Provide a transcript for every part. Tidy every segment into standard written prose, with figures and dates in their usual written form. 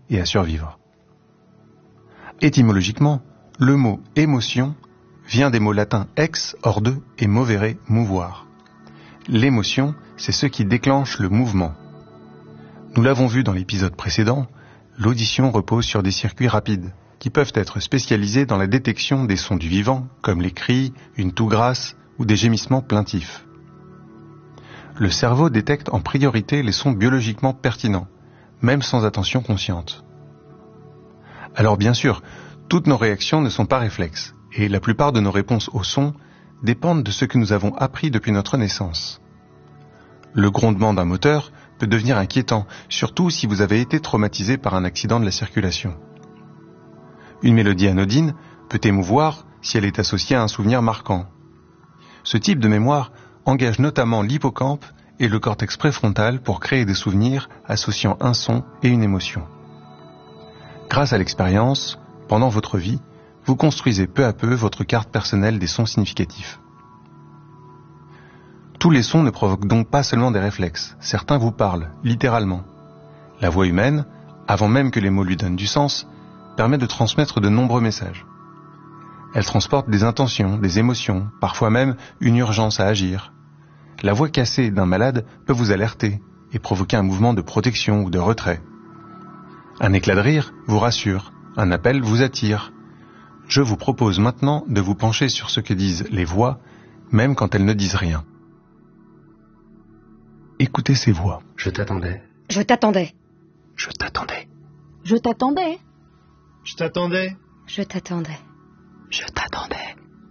et à survivre. Étymologiquement, le mot « émotion » vient des mots latins « ex » hors d'eux et « movere » mouvoir. L'émotion, c'est ce qui déclenche le mouvement. Nous l'avons vu dans l'épisode précédent, l'audition repose sur des circuits rapides, qui peuvent être spécialisés dans la détection des sons du vivant, comme les cris, une toux grasse ou des gémissements plaintifs. Le cerveau détecte en priorité les sons biologiquement pertinents, même sans attention consciente. Alors bien sûr, toutes nos réactions ne sont pas réflexes, et la plupart de nos réponses aux sons dépendent de ce que nous avons appris depuis notre naissance. Le grondement d'un moteur peut devenir inquiétant, surtout si vous avez été traumatisé par un accident de la circulation. Une mélodie anodine peut émouvoir si elle est associée à un souvenir marquant. Ce type de mémoire engage notamment l'hippocampe et le cortex préfrontal pour créer des souvenirs associant un son et une émotion. Grâce à l'expérience, pendant votre vie, vous construisez peu à peu votre carte personnelle des sons significatifs. Tous les sons ne provoquent donc pas seulement des réflexes, certains vous parlent, littéralement. La voix humaine, avant même que les mots lui donnent du sens, permet de transmettre de nombreux messages. Elle transporte des intentions, des émotions, parfois même une urgence à agir. La voix cassée d'un malade peut vous alerter et provoquer un mouvement de protection ou de retrait. Un éclat de rire vous rassure, un appel vous attire. Je vous propose maintenant de vous pencher sur ce que disent les voix, même quand elles ne disent rien. Écoutez ces voix. Je t'attendais. Je t'attendais. Je t'attendais. Je t'attendais. Je t'attendais. Je t'attendais. Je t'attendais.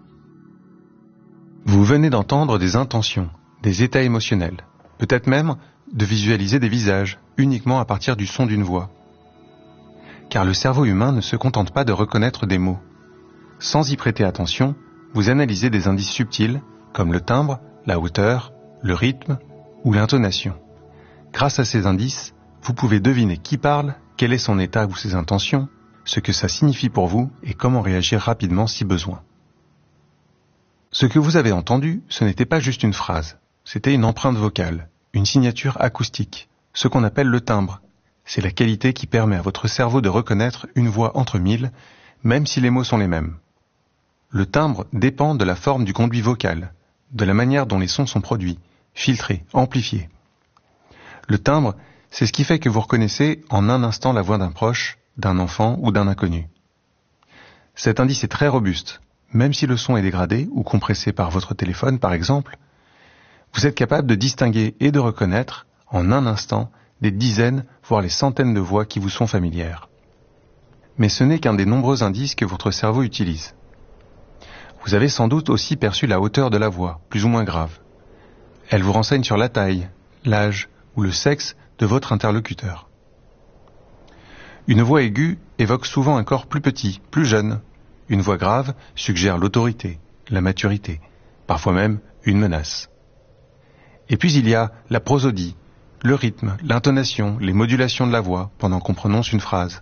Vous venez d'entendre des intentions, des états émotionnels, peut-être même de visualiser des visages, uniquement à partir du son d'une voix. Car le cerveau humain ne se contente pas de reconnaître des mots. Sans y prêter attention, vous analysez des indices subtils, comme le timbre, la hauteur, le rythme ou l'intonation. Grâce à ces indices, vous pouvez deviner qui parle, quel est son état ou ses intentions, ce que ça signifie pour vous et comment réagir rapidement si besoin. Ce que vous avez entendu, ce n'était pas juste une phrase, c'était une empreinte vocale, une signature acoustique, ce qu'on appelle le timbre. C'est la qualité qui permet à votre cerveau de reconnaître une voix entre mille, même si les mots sont les mêmes. Le timbre dépend de la forme du conduit vocal, de la manière dont les sons sont produits, filtrés, amplifiés. Le timbre, c'est ce qui fait que vous reconnaissez en un instant la voix d'un proche, d'un enfant ou d'un inconnu. Cet indice est très robuste. Même si le son est dégradé ou compressé par votre téléphone, par exemple, vous êtes capable de distinguer et de reconnaître, en un instant, des dizaines, voire les centaines de voix qui vous sont familières. Mais ce n'est qu'un des nombreux indices que votre cerveau utilise. Vous avez sans doute aussi perçu la hauteur de la voix, plus ou moins grave. Elle vous renseigne sur la taille, l'âge ou le sexe de votre interlocuteur. Une voix aiguë évoque souvent un corps plus petit, plus jeune. Une voix grave suggère l'autorité, la maturité, parfois même une menace. Et puis il y a la prosodie, le rythme, l'intonation, les modulations de la voix pendant qu'on prononce une phrase.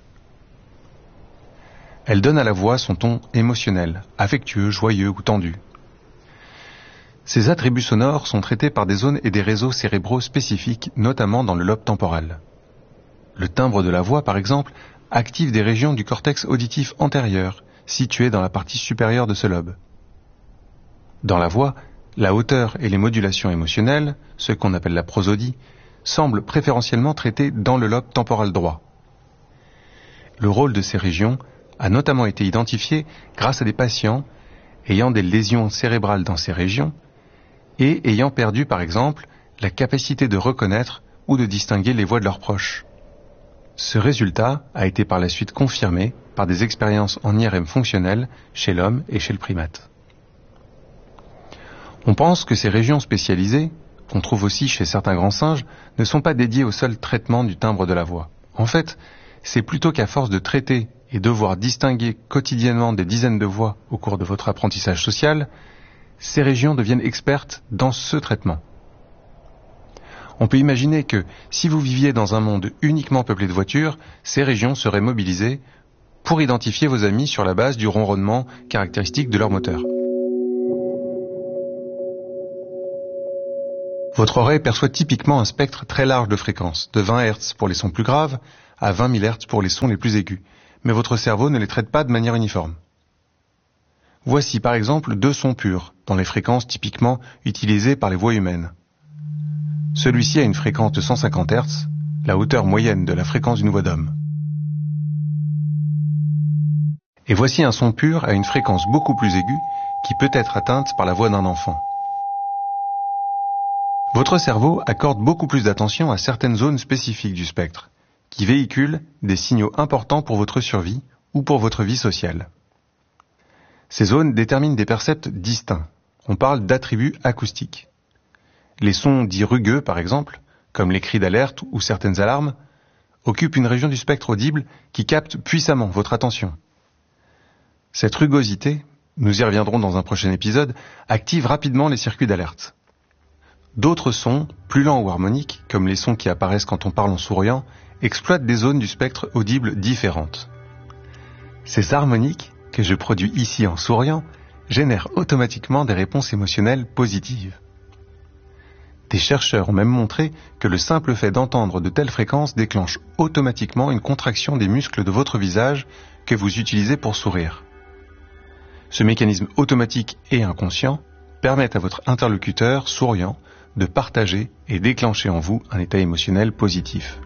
Elle donne à la voix son ton émotionnel, affectueux, joyeux ou tendu. Ces attributs sonores sont traités par des zones et des réseaux cérébraux spécifiques, notamment dans le lobe temporal. Le timbre de la voix, par exemple, active des régions du cortex auditif antérieur, situées dans la partie supérieure de ce lobe. Dans la voix, la hauteur et les modulations émotionnelles, ce qu'on appelle la prosodie, semblent préférentiellement traitées dans le lobe temporal droit. Le rôle de ces régions a notamment été identifié grâce à des patients ayant des lésions cérébrales dans ces régions et ayant perdu, par exemple, la capacité de reconnaître ou de distinguer les voix de leurs proches. Ce résultat a été par la suite confirmé par des expériences en IRM fonctionnelles chez l'homme et chez le primate. On pense que ces régions spécialisées, qu'on trouve aussi chez certains grands singes, ne sont pas dédiées au seul traitement du timbre de la voix. En fait, c'est plutôt qu'à force de traiter et devoir distinguer quotidiennement des dizaines de voix au cours de votre apprentissage social, ces régions deviennent expertes dans ce traitement. On peut imaginer que, si vous viviez dans un monde uniquement peuplé de voitures, ces régions seraient mobilisées pour identifier vos amis sur la base du ronronnement caractéristique de leur moteur. Votre oreille perçoit typiquement un spectre très large de fréquences, de 20 Hz pour les sons plus graves, à 20 000 Hz pour les sons les plus aigus, mais votre cerveau ne les traite pas de manière uniforme. Voici par exemple 2 sons purs, dans les fréquences typiquement utilisées par les voix humaines. Celui-ci a une fréquence de 150 Hz, la hauteur moyenne de la fréquence d'une voix d'homme. Et voici un son pur à une fréquence beaucoup plus aiguë qui peut être atteinte par la voix d'un enfant. Votre cerveau accorde beaucoup plus d'attention à certaines zones spécifiques du spectre, qui véhiculent des signaux importants pour votre survie ou pour votre vie sociale. Ces zones déterminent des percepts distincts. On parle d'attributs acoustiques. Les sons dits rugueux, par exemple, comme les cris d'alerte ou certaines alarmes, occupent une région du spectre audible qui capte puissamment votre attention. Cette rugosité, nous y reviendrons dans un prochain épisode, active rapidement les circuits d'alerte. D'autres sons, plus lents ou harmoniques, comme les sons qui apparaissent quand on parle en souriant, exploitent des zones du spectre audible différentes. Ces harmoniques, que je produis ici en souriant, génèrent automatiquement des réponses émotionnelles positives. Des chercheurs ont même montré que le simple fait d'entendre de telles fréquences déclenche automatiquement une contraction des muscles de votre visage que vous utilisez pour sourire. Ce mécanisme automatique et inconscient permet à votre interlocuteur souriant de partager et déclencher en vous un état émotionnel positif.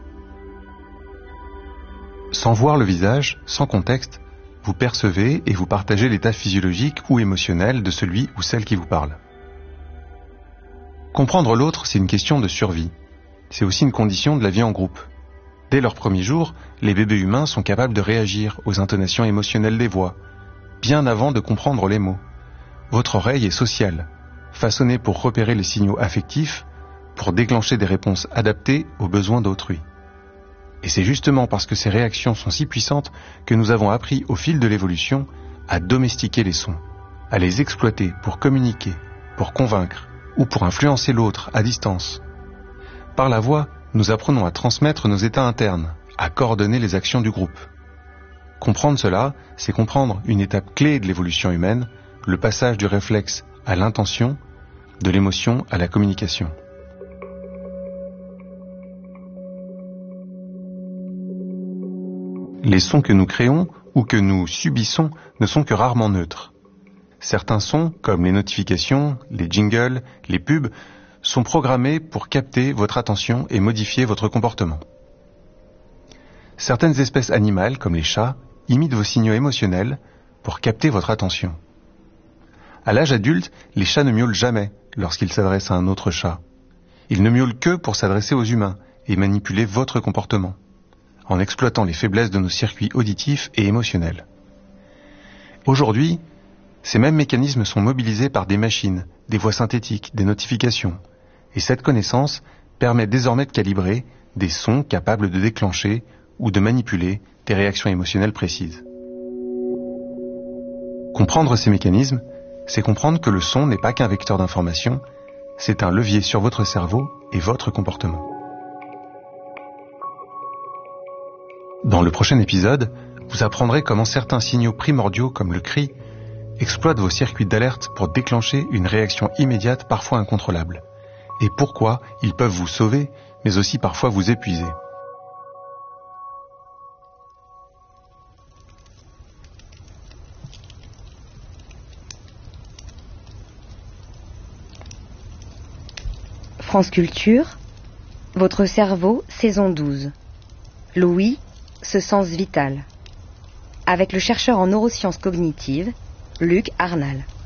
Sans voir le visage, sans contexte, vous percevez et vous partagez l'état physiologique ou émotionnel de celui ou celle qui vous parle. Comprendre l'autre, c'est une question de survie. C'est aussi une condition de la vie en groupe. Dès leurs premiers jours, les bébés humains sont capables de réagir aux intonations émotionnelles des voix, bien avant de comprendre les mots. Votre oreille est sociale, façonnée pour repérer les signaux affectifs, pour déclencher des réponses adaptées aux besoins d'autrui. Et c'est justement parce que ces réactions sont si puissantes que nous avons appris au fil de l'évolution à domestiquer les sons, à les exploiter pour communiquer, pour convaincre ou pour influencer l'autre à distance. Par la voix, nous apprenons à transmettre nos états internes, à coordonner les actions du groupe. Comprendre cela, c'est comprendre une étape clé de l'évolution humaine, le passage du réflexe à l'intention, de l'émotion à la communication. Les sons que nous créons ou que nous subissons ne sont que rarement neutres. Certains sons, comme les notifications, les jingles, les pubs, sont programmés pour capter votre attention et modifier votre comportement. Certaines espèces animales, comme les chats, imitent vos signaux émotionnels pour capter votre attention. À l'âge adulte, les chats ne miaulent jamais lorsqu'ils s'adressent à un autre chat. Ils ne miaulent que pour s'adresser aux humains et manipuler votre comportement, en exploitant les faiblesses de nos circuits auditifs et émotionnels. Aujourd'hui, ces mêmes mécanismes sont mobilisés par des machines, des voix synthétiques, des notifications, et cette connaissance permet désormais de calibrer des sons capables de déclencher ou de manipuler des réactions émotionnelles précises. Comprendre ces mécanismes, c'est comprendre que le son n'est pas qu'un vecteur d'information, c'est un levier sur votre cerveau et votre comportement. Dans le prochain épisode, vous apprendrez comment certains signaux primordiaux comme le cri exploitent vos circuits d'alerte pour déclencher une réaction immédiate parfois incontrôlable, et pourquoi ils peuvent vous sauver, mais aussi parfois vous épuiser. France Culture, votre cerveau, saison 12. L'ouïe, ce sens vital. Avec le chercheur en neurosciences cognitives, Luc Arnal.